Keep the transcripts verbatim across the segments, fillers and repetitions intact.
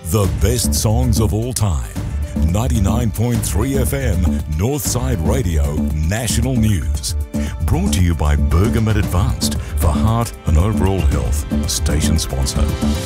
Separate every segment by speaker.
Speaker 1: The best songs of all time. ninety-nine point three F M, Northside Radio, National News. Brought to you by Bergamet Advanced for heart and overall health. Station sponsor.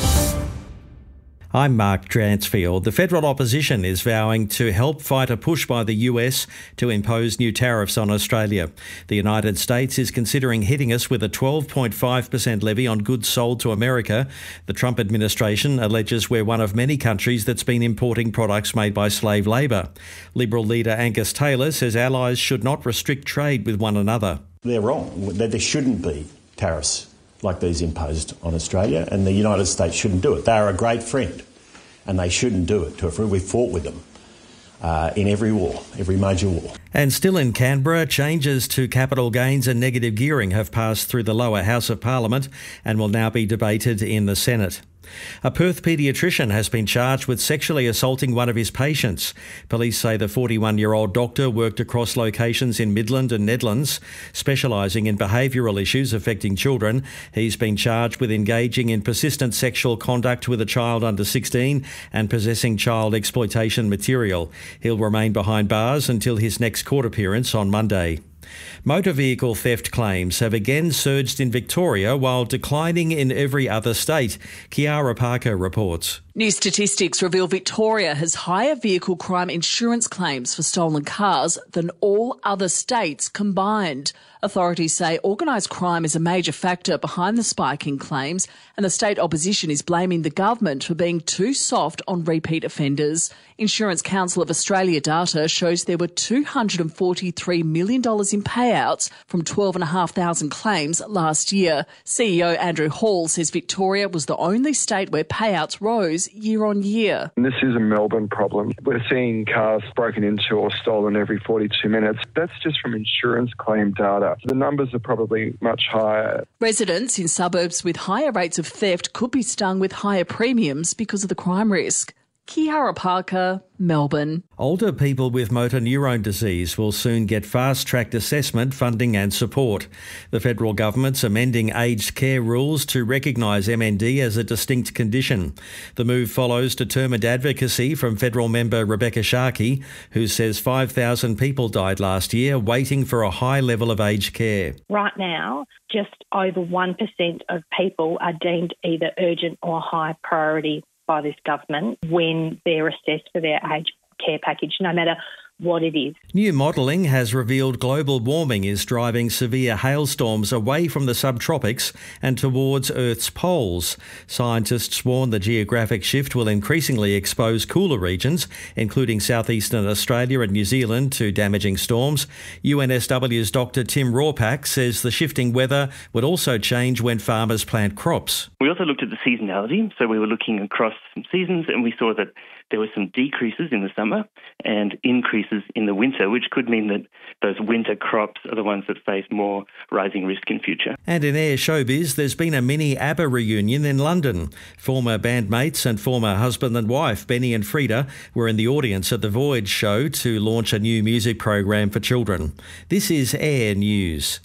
Speaker 2: I'm Mark Dransfield. The federal opposition is vowing to help fight a push by the U S to impose new tariffs on Australia. The United States is considering hitting us with a twelve point five percent levy on goods sold to America. The Trump administration alleges we're one of many countries that's been importing products made by slave labour. Liberal leader Angus Taylor says allies should not restrict trade with one another.
Speaker 3: They're wrong. There shouldn't be tariffs like these imposed on Australia, and the United States shouldn't do it. They are a great friend, and they shouldn't do it to a friend. We've fought with them uh, in every war, every major war.
Speaker 2: And still in Canberra, changes to capital gains and negative gearing have passed through the lower house of Parliament and will now be debated in the Senate. A Perth paediatrician has been charged with sexually assaulting one of his patients. Police say the forty-one-year-old doctor worked across locations in Midland and Nedlands, specialising in behavioural issues affecting children. He's been charged with engaging in persistent sexual conduct with a child under sixteen and possessing child exploitation material. He'll remain behind bars until his next court appearance on Monday. Motor vehicle theft claims have again surged in Victoria while declining in every other state. Kiara Parker reports.
Speaker 4: New statistics reveal Victoria has higher vehicle crime insurance claims for stolen cars than all other states combined. Authorities say organised crime is a major factor behind the spike in claims, and the state opposition is blaming the government for being too soft on repeat offenders. Insurance Council of Australia data shows there were two hundred forty-three million dollars in payouts from twelve thousand five hundred claims last year. C E O Andrew Hall says Victoria was the only state where payouts rose year on year.
Speaker 5: And this is a Melbourne problem. We're seeing cars broken into or stolen every forty-two minutes. That's just from insurance claim data. The numbers are probably much higher.
Speaker 4: Residents in suburbs with higher rates of theft could be stung with higher premiums because of the crime risk. Kiara Parker, Melbourne.
Speaker 2: Older people with motor neurone disease will soon get fast-tracked assessment, funding and support. The federal government's amending aged care rules to recognise M N D as a distinct condition. The move follows determined advocacy from federal member Rebecca Sharkey, who says five thousand people died last year waiting for a high level of aged care.
Speaker 6: Right now, just over one percent of people are deemed either urgent or high priority by this government when they're assessed for their aged care package, no matter what it is.
Speaker 2: New modelling has revealed global warming is driving severe hailstorms away from the subtropics and towards Earth's poles. Scientists warn the geographic shift will increasingly expose cooler regions, including southeastern Australia and New Zealand, to damaging storms. U N S W's Doctor Tim Rawpak says the shifting weather would also change when farmers plant crops.
Speaker 7: We also looked at the seasonality, so we were looking across some seasons and we saw that there were some decreases in the summer and increases in the winter, which could mean that those winter crops are the ones that face more rising risk in future.
Speaker 2: And in Air Showbiz, there's been a mini ABBA reunion in London. Former bandmates and former husband and wife, Benny and Frida, were in the audience at the Voyage show to launch a new music program for children. This is Air News.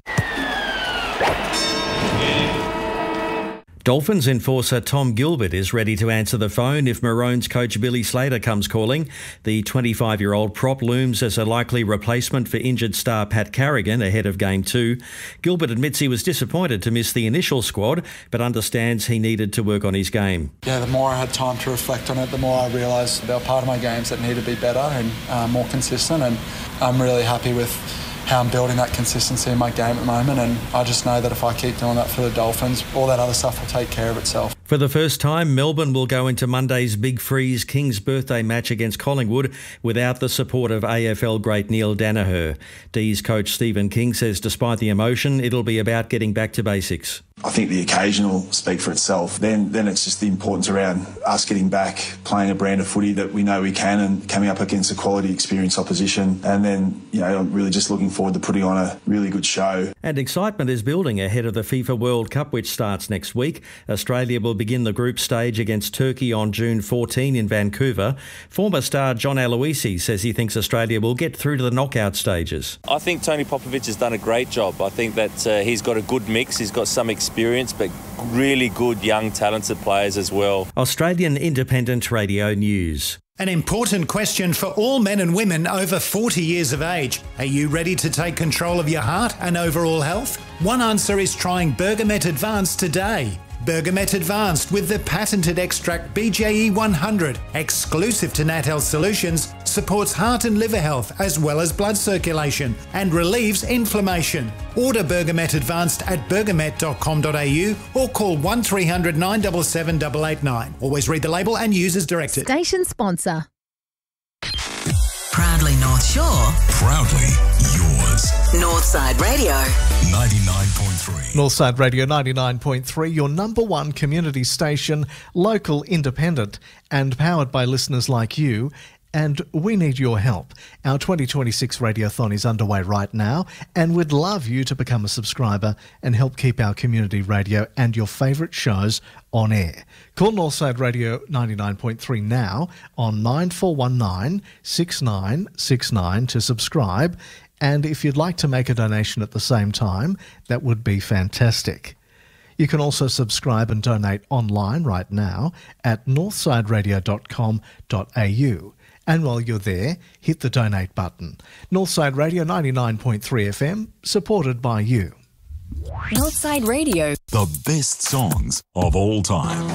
Speaker 2: Dolphins enforcer Tom Gilbert is ready to answer the phone if Maroons coach Billy Slater comes calling. The twenty-five-year-old prop looms as a likely replacement for injured star Pat Carrigan ahead of Game two. Gilbert admits he was disappointed to miss the initial squad, but understands he needed to work on his game.
Speaker 8: Yeah, the more I had time to reflect on it, the more I realised there were part of my games that needed to be better and uh, more consistent, and I'm really happy with how I'm building that consistency in my game at the moment, and I just know that if I keep doing that for the Dolphins, all that other stuff will take care of itself.
Speaker 2: For the first time, Melbourne will go into Monday's Big Freeze King's birthday match against Collingwood without the support of A F L great Neil Danaher. D's coach Stephen King says despite the emotion, it'll be about getting back to basics.
Speaker 9: I think the occasion will speak for itself. Then then it's just the importance around us getting back, playing a brand of footy that we know we can, and coming up against a quality experienced opposition. And then, you know, I'm really just looking forward to putting on a really good show.
Speaker 2: And excitement is building ahead of the FIFA World Cup, which starts next week. Australia will begin the group stage against Turkey on June fourteenth in Vancouver. Former star John Aloisi says he thinks Australia will get through to the knockout stages.
Speaker 10: I think Tony Popovich has done a great job. I think that uh, he's got a good mix. He's got some experience, but really good, young, talented players as well.
Speaker 2: Australian Independent Radio News.
Speaker 11: An important question for all men and women over forty years of age. Are you ready to take control of your heart and overall health? One answer is trying Bergamet Advanced today. Bergamet Advanced with the patented extract B J E one hundred, exclusive to Nat Health Solutions, supports heart and liver health as well as blood circulation and relieves inflammation. Order Bergamet Advanced at bergamet dot com dot a u or call one three hundred nine seven seven eight eight nine. Always read the label and use as directed.
Speaker 12: Station sponsor.
Speaker 13: Proudly North Shore.
Speaker 1: Proudly yours.
Speaker 13: Northside Radio.
Speaker 1: ninety-nine point three.
Speaker 14: Northside Radio ninety-nine point three, your number one community station, local, independent, and powered by listeners like you. And we need your help. Our twenty twenty-six Radiothon is underway right now, and we'd love you to become a subscriber and help keep our community radio and your favourite shows on air. Call Northside Radio ninety-nine point three now on nine four one nine six nine six nine to subscribe. And if you'd like to make a donation at the same time, that would be fantastic. You can also subscribe and donate online right now at northside radio dot com dot a u. And while you're there, hit the donate button. Northside Radio ninety-nine point three F M, supported by you.
Speaker 12: Northside Radio.
Speaker 1: The best songs of all time.